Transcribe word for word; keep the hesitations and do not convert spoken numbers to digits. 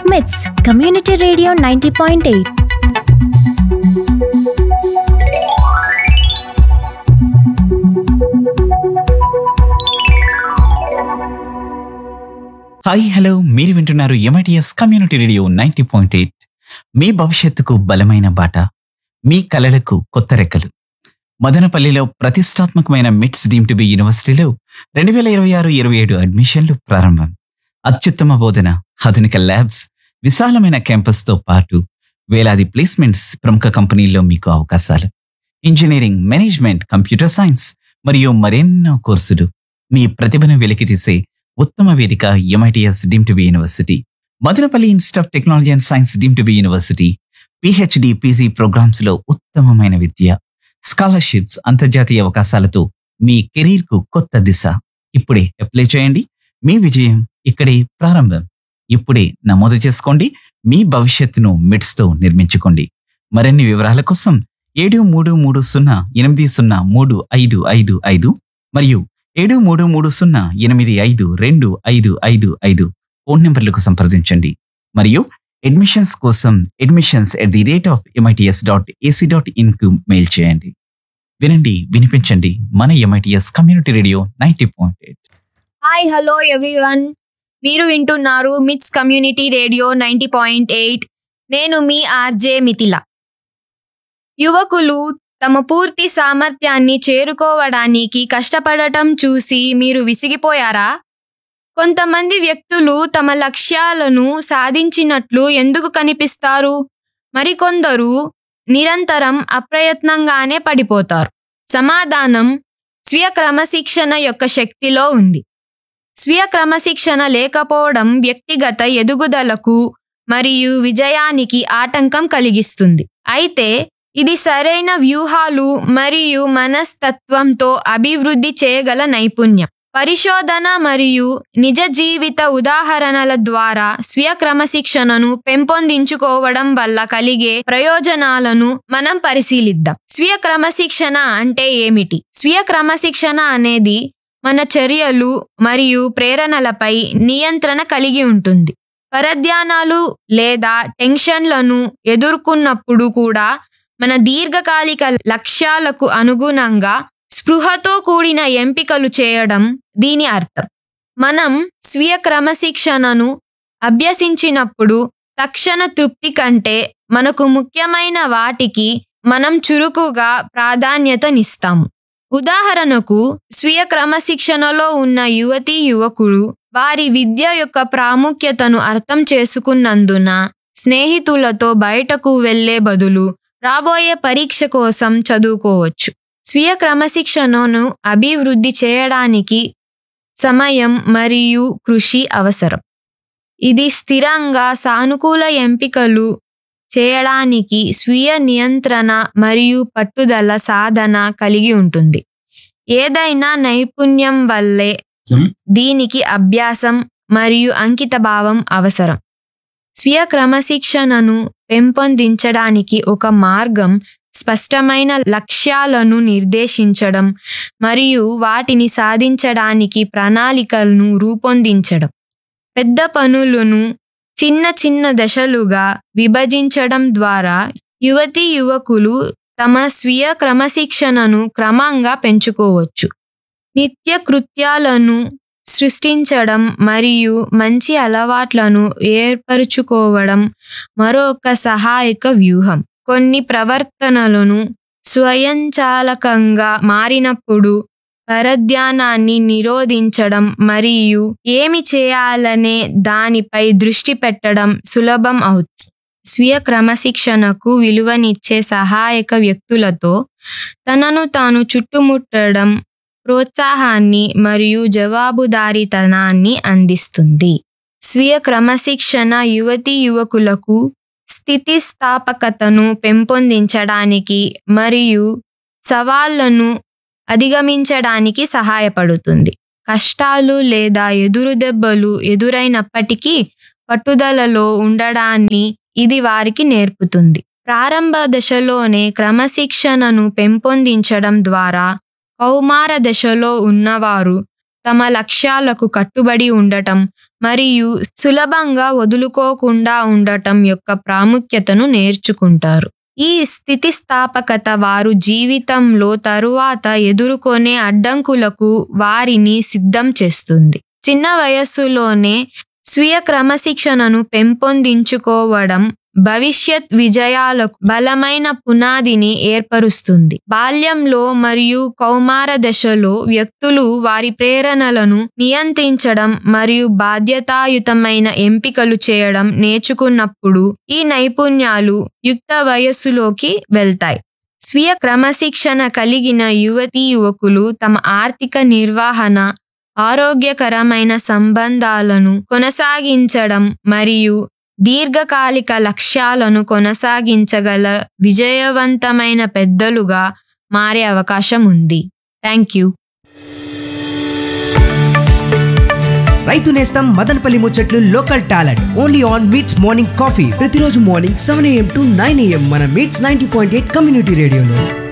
మిట్స్ community radio ninety point eight. Hi hello, మీరు వింటున్నారు MITS community radio ninety point eight. మీ భవిష్యత్తుకు బలమైన బాట, మీ కలలకు కొత్త రెక్కలు. మదనపల్లిలో ప్రతిష్టాత్మకమైన మిట్స్ డీమ్ టు బి యూనివర్సిటీలో రెండు వేల ఇరవై ఆరు ఇరవై ఏడు అడ్మిషన్లు ప్రారంభం. అత్యుత్తమ బోధన, ఆధునిక ల్యాబ్స్, విశాలమైన క్యాంపస్తో పాటు వేలాది ప్లేస్మెంట్స్, ప్రముఖ కంపెనీల్లో మీకు అవకాశాలు. ఇంజనీరింగ్, మేనేజ్మెంట్, కంప్యూటర్ సైన్స్ మరియు మరెన్నో కోర్సులు. మీ ప్రతిభను వెలికితీసే ఉత్తమ వేదిక MITS deem to be university. Madanapalle institute of technology and science deem to be university. PhD, PG programmes లో ఉత్తమమైన విద్య, స్కాలర్షిప్స్, అంతర్జాతీయ అవకాశాలతో మీ కెరీర్ కు కొత్త దిశ. ఇప్పుడే అప్లై చేయండి. మీ విజయం ఇక్కడే ప్రారంభం. ఇప్పుడే నమోదు చేసుకోండి. మీ భవిష్యత్తును మిట్స్ తో నిర్మించుకోండి. మరిన్ని వివరాల కోసం ఏడు మూడు మూడు సున్నా ఎనిమిది సున్నా మూడు ఐదు ఐదు ఐదు మరియు ఏడు మూడు మూడు సున్నా ఎనిమిది ఐదు రెండు ఐదు ఐదు ఐదు ఫోన్ నెంబర్లకు సంప్రదించండి. మరియు అడ్మిషన్స్ కోసం admissions at the rate of MITS dot AC dot in కు మెయిల్ చేయండి. వినండి, వినిపించండి. మన MITS community radio ninety point eight. Hi hello everyone, మీరు వింటున్నారు మిట్స్ community radio ninety point eight. నేను మీ ఆర్జే మిథిల. యువకులు తమ పూర్తి సామర్థ్యాన్ని చేరుకోవడానికి కష్టపడటం చూసి మీరు విసిగిపోయారా? కొంతమంది వ్యక్తులు తమ లక్ష్యాలను సాధించినట్లు ఎందుకు కనిపిస్తారు? మరికొందరు నిరంతరం అప్రయత్నంగానే పడిపోతారు. సమాధానం స్వీయ క్రమశిక్షణ యొక్క శక్తిలో ఉంది. స్వీయ క్రమశిక్షణ లేకపోవడం వ్యక్తిగత ఎదుగుదలకు మరియు విజయానికి ఆటంకం కలిగిస్తుంది. అయితే ఇది సరైన వ్యూహాలు మరియు మనస్తత్వంతో అభివృద్ధి చేయగల నైపుణ్యం. పరిశోధన మరియు నిజ జీవిత ఉదాహరణల ద్వారా స్వీయ క్రమశిక్షణను పెంపొందించుకోవడం వల్ల కలిగే ప్రయోజనాలను మనం పరిశీలిద్దాం. స్వీయ క్రమశిక్షణ అంటే ఏమిటి? స్వీయ క్రమశిక్షణ అనేది మన చర్యలు మరియు ప్రేరణలపై నియంత్రణ కలిగి ఉంటుంది. పరధ్యానాలు లేదా టెన్షన్లను ఎదుర్కొన్నప్పుడు కూడా మన దీర్ఘకాలిక లక్ష్యాలకు అనుగుణంగా స్పృహతో కూడిన ఎంపికలు చేయడం దీని అర్థం. మనం స్వీయ క్రమశిక్షణను అభ్యసించినప్పుడు తక్షణ తృప్తి కంటే మనకు ముఖ్యమైన వాటికి మనం చురుకుగా ప్రాధాన్యతనిస్తాము. ఉదాహరణకు, స్వీయ క్రమశిక్షణలో ఉన్న యువతీ యువకులు వారి విద్య యొక్క ప్రాముఖ్యతను అర్థం చేసుకున్నందున స్నేహితులతో బయటకు వెళ్లే బదులు రాబోయే పరీక్ష కోసం చదువుకోవచ్చు. స్వీయ క్రమశిక్షణను అభివృద్ధి చేయడానికి సమయం మరియు కృషి అవసరం. ఇది స్థిరంగా సానుకూల ఎంపికలు చేయడానికి స్వీయ నియంత్రణ మరియు పట్టుదల సాధన కలిగి ఉంటుంది. ఏదైనా నైపుణ్యం వల్లే దీనికి అభ్యాసం మరియు అంకితభావం అవసరం. స్వీయ క్రమశిక్షణను పెంపొందించడానికి ఒక మార్గం స్పష్టమైన లక్ష్యాలను నిర్దేశించడం మరియు వాటిని సాధించడానికి ప్రణాళికలను రూపొందించడం. పెద్ద పనులను చిన్న చిన్న దశలుగా విభజించడం ద్వారా యువతీ యువకులు తమ స్వీయ క్రమశిక్షణను క్రమంగా పెంచుకోవచ్చు. నిత్య కృత్యాలను సృష్టించడం మరియు మంచి అలవాట్లను ఏర్పరచుకోవడం మరొక సహాయక వ్యూహం. కొన్ని ప్రవర్తనలను స్వయంచాలకంగా మారినప్పుడు పరధ్యానాన్ని నిరోధించడం మరియు ఏమి చేయాలనే దానిపై దృష్టి పెట్టడం సులభం అవుతుంది. స్వీయ క్రమశిక్షణకు విలువనిచ్చే సహాయక వ్యక్తులతో తనను తాను చుట్టుముట్టడం ప్రోత్సాహాన్ని మరియు జవాబుదారీతనాన్ని అందిస్తుంది. స్వీయ క్రమశిక్షణ యువతీ యువకులకు స్థితిస్థాపకతను పెంపొందించడానికి మరియు సవాళ్లను అధిగమించడానికి సహాయపడుతుంది. కష్టాలు లేదా ఎదురుదెబ్బలు ఎదురైనప్పటికీ పట్టుదలలో ఉండడాన్ని ఇది వారికి నేర్పుతుంది. ప్రారంభ దశలోనే క్రమశిక్షణను పెంపొందించడం ద్వారా కౌమార దశలో ఉన్నవారు తమ లక్ష్యాలకు కట్టుబడి ఉండటం మరియు సులభంగా వదులుకోకుండా ఉండటం యొక్క ప్రాముఖ్యతను నేర్చుకుంటారు. ఈ స్థితిస్థాపకత వారు జీవితంలో తరువాత ఎదుర్కొనే అడ్డంకులకు వారిని సిద్ధం చేస్తుంది. చిన్న వయస్సులోనే స్వీయ క్రమశిక్షణను పెంపొందించుకోవడం భవిష్యత్ విజయాలకు బలమైన పునాదిని ఏర్పరుస్తుంది. బాల్యంలో మరియు కౌమార దశలో వ్యక్తులు వారి ప్రేరణలను నియంత్రించడం మరియు బాధ్యతాయుతమైన ఎంపికలు చేయడం నేర్చుకున్నప్పుడు ఈ నైపుణ్యాలు యుక్త వయస్సులోకి వెళ్తాయి. స్వీయ క్రమశిక్షణ కలిగిన యువతీ యువకులు తమ ఆర్థిక నిర్వహణ, ఆరోగ్యకరమైన సంబంధాలను కొనసాగించడం మరియు దీర్ఘకాలిక లక్ష్యాలను కొనసాగించగల విజయవంతమైన పెద్దలుగా మారే అవకాశం ఉంది. Thank you. రైతు నేస్తం మదనపల్లి ముచ్చట్లు local talent only on meets morning coffee ప్రతిరోజు morning seven AM to nine AM మన meets ninety point eight community రేడియోలో.